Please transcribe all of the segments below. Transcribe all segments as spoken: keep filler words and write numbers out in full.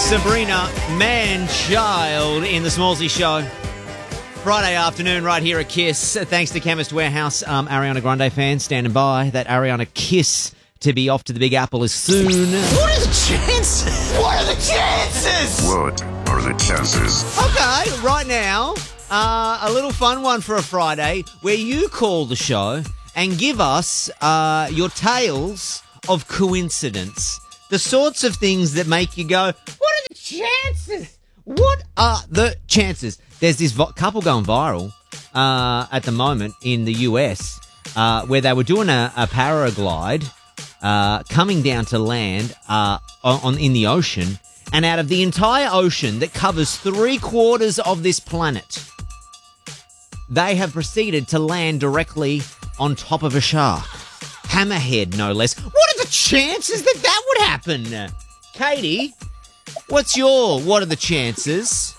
Sabrina Man-Child in the Smallsy Show. Friday afternoon right here at Kiss. Thanks to Chemist Warehouse. Um, Ariana Grande fans standing by. That Ariana Kiss to be off to the Big Apple as soon. What are the chances? What are the chances? What are the chances? Okay, right now, uh, a little fun one for a Friday where you call the show and give us uh, your tales of coincidence. The sorts of things that make you go, what are the chances? What are the chances? There's this vo- couple going viral uh, at the moment in the U S uh, where they were doing a, a paraglide uh, coming down to land uh, on in the ocean, and out of the entire ocean that covers three quarters of this planet, they have proceeded to land directly on top of a shark. Hammerhead, no less. What are the chances that that would happen? Katie, what's your, what are the chances?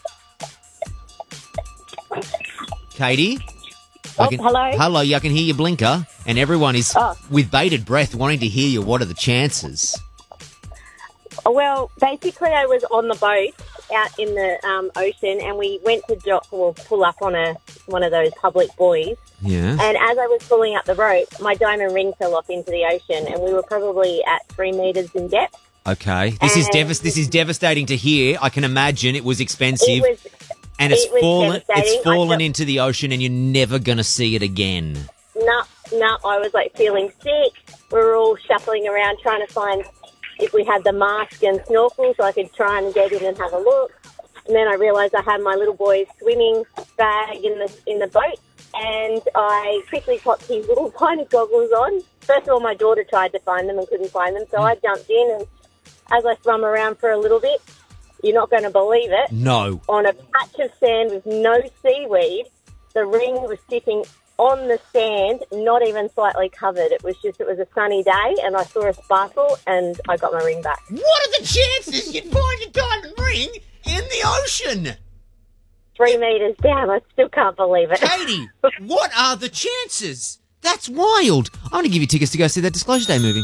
Katie? Oh, I can, hello? Hello, yeah, I can hear your blinker, and everyone is, Oh. with bated breath, wanting to hear you. What are the chances? Well, basically, I was on the boat out in the um, ocean, and we went to dock or pull up on a one of those public buoys. Yeah. And as I was pulling up the rope, my diamond ring fell off into the ocean, and we were probably at three metres in depth. Okay. This is And- devas- This is devastating to hear. I can imagine it was expensive. It was, and it's it was fallen. devastating. It's I fallen felt- into the ocean, and you're never gonna see it again. no, no, I was like feeling sick. We were all shuffling around trying to find if we had the mask and snorkel so I could try and get in and have a look. And then I realised I had my little boy's swimming bag in the in the boat, and I quickly popped his little tiny goggles on. First of all, my daughter tried to find them and couldn't find them, so I jumped in, and as I swam around for a little bit, you're not going to believe it, No. on a patch of sand with no seaweed, the ring was sitting on the sand, not even slightly covered. It was just, it was a sunny day, and I saw a sparkle, and I got my ring back. What are the chances you'd find a diamond ring in the ocean? Three metres down, I still can't believe it. Katie, what are the chances? That's wild. I'm going to give you tickets to go see that Disclosure Day movie.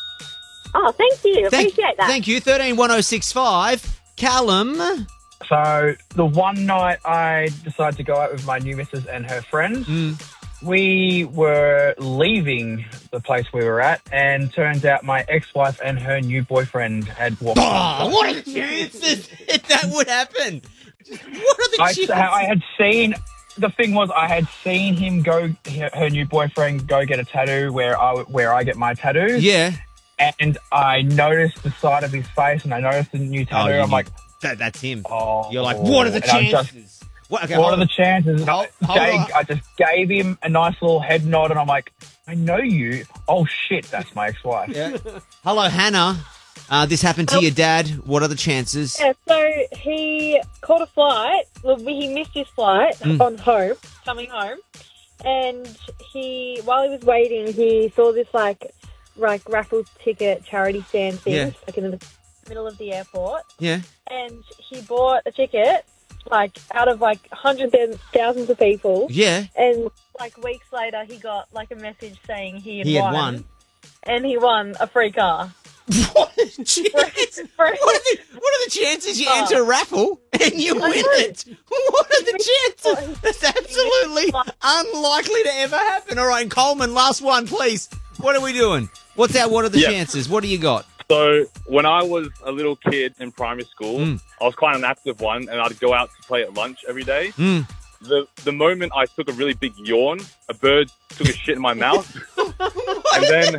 Oh, thank you. Thank, Appreciate that. Thank you. thirteen one oh six five. Callum. So the one night I decided to go out with my new missus and her friend, Mm. we were leaving the place we were at, and turns out my ex-wife and her new boyfriend had walked Oh, in. what are the chances that that would happen? What are the I, chances? I had seen, the thing was I had seen him go, her new boyfriend go get a tattoo where I, where I get my tattoos. Yeah. And I noticed the side of his face, and I noticed the new tattoo. you I'm knew- like, that, that's him. oh. You're like, what are the And I'm chances? just- what okay, What hold are the on. chances? Hold- hold Jake, on. I just gave him a nice little head nod, and I'm like, I know you. Oh, shit, that's my ex-wife. Yeah. Hello, Hannah. Uh, this happened to your dad. What are the chances? Yeah, so he caught a flight. Well, he missed his flight Mm. on home, coming home, and he, while he was waiting, he saw this like, like raffle ticket charity stand thing, Yeah. like in the middle of the airport, Yeah. and he bought a ticket, like out of like hundreds and thousands of people, Yeah. and like weeks later, he got like a message saying he had, He had won, won. and he won a free car. What are the chances? For- What are the, what are the chances you Oh. enter a raffle and you win it? What are the chances? That's absolutely unlikely to ever happen. All right, and Coleman, last one, please. What are we doing? What's our, what are the Yep. chances? What do you got? So when I was a little kid in primary school, Mm. I was quite an active one, and I'd go out to play at lunch every day. Mm. The the moment I took a really big yawn, a bird took a shit in my mouth, and then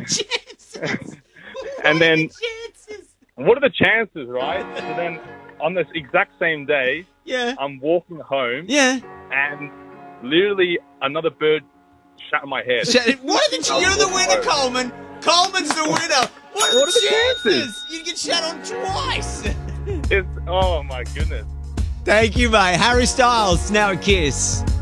and then chances? what are the chances, right? So then on this exact same day, Yeah. I'm walking home, Yeah. and literally another bird shat in my head. What are the ch- You're the winner, Coleman. Coleman's the winner. What are, What the, are the chances? chances? You get shat on twice. It's, oh my goodness. Thank you, mate. Harry Styles, now a Kiss.